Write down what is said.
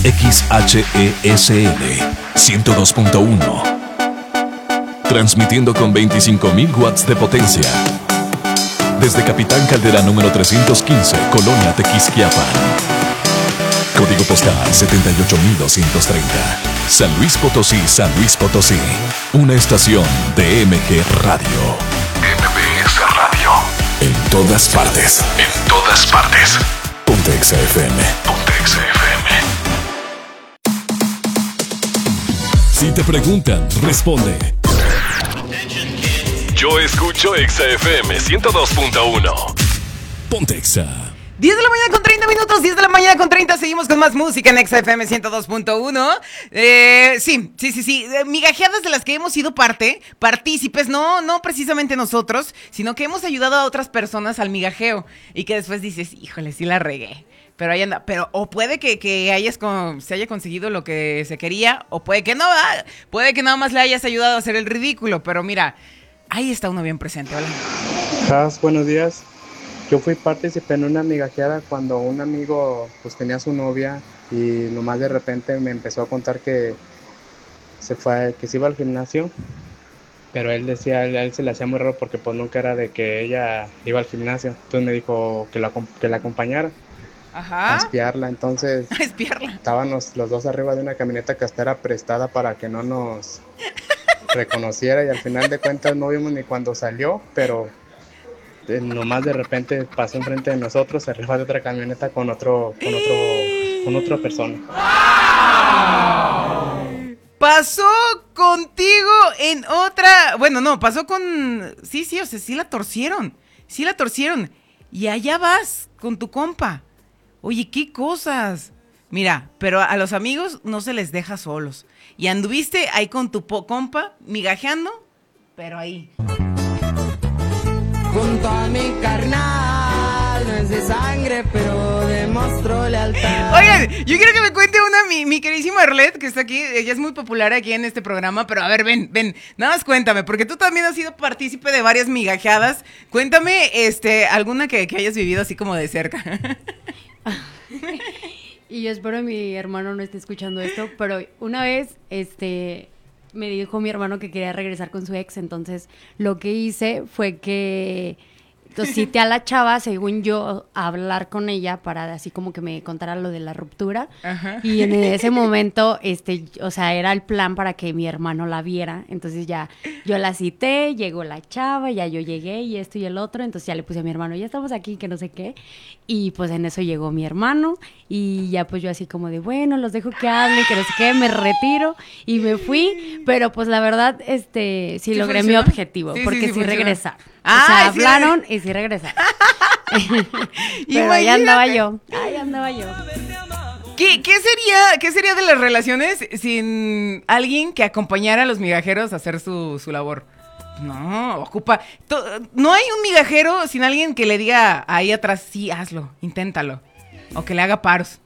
XHESL 102.1. Transmitiendo con 25.000 watts de potencia. Desde Capitán Caldera número 315, Colonia Tequisquiapan. Código postal 78230. San Luis Potosí, San Luis Potosí. Una estación de MG Radio. MBS Radio. En todas partes. En todas partes. Ponte XFM. Ponte XFM. Si te preguntan, responde. Yo escucho XFM 102.1. Ponte Exa. 10 de la mañana con 30 minutos, 10 de la mañana con 30, seguimos con más música en XFM 102.1. Sí. Migajeadas de las que hemos sido partícipes, no precisamente nosotros, sino que hemos ayudado a otras personas al migajeo. Y que después dices, híjole, sí la regué. Pero ahí anda, o puede que se haya conseguido lo que se quería, o puede que no, puede que nada más le hayas ayudado a hacer el ridículo, pero mira, ahí está uno bien presente. Hola. Buenos días. Yo fui partícipe en una migajeada cuando un amigo pues tenía su novia y nomás de repente me empezó a contar que se iba al gimnasio, pero él decía, a él se le hacía muy raro porque pues nunca era de que ella iba al gimnasio. Entonces me dijo que la acompañara. Ajá. A espiarla, entonces estábamos los dos arriba de una camioneta que hasta era prestada para que no nos reconociera y al final de cuentas no vimos ni cuando salió, pero nomás de repente pasó enfrente de nosotros arriba de otra camioneta con otra persona. Pasó contigo en otra, pasó con, sí, o sea, sí la torcieron, y allá vas con tu compa. Oye, qué cosas. Mira, pero a los amigos no se les deja solos. Y anduviste ahí con tu compa, migajeando, pero ahí. Junto a mi carnal, no es de sangre, pero demostró lealtad. Oigan, yo quiero que me cuente mi queridísima Arlette, que está aquí. Ella es muy popular aquí en este programa, pero a ver, ven, nada más cuéntame, porque tú también has sido partícipe de varias migajeadas. Cuéntame, alguna que hayas vivido así como de cerca. Y yo espero que mi hermano no esté escuchando esto, pero una vez, me dijo mi hermano que quería regresar con su ex, entonces lo que hice fue que cité a la chava, según yo, a hablar con ella para así como que me contara lo de la ruptura. Ajá. Y en ese momento, o sea, era el plan para que mi hermano la viera. Entonces ya yo la cité, llegó la chava, ya yo llegué y esto y el otro. Entonces ya le puse a mi hermano, ya estamos aquí, que no sé qué. Y pues en eso llegó mi hermano y ya pues yo así como de, bueno, los dejo que hablen, que no sé qué, me retiro y me fui. Pero pues la verdad, sí logré mi objetivo, porque sí regresaron. O sea, hablaron y sí regresaron. Pero ahí andaba yo. ¿Qué sería de las relaciones sin alguien que acompañara a los migajeros a hacer su labor? No, no hay un migajero sin alguien que le diga ahí atrás, sí, hazlo, inténtalo. O que le haga paros.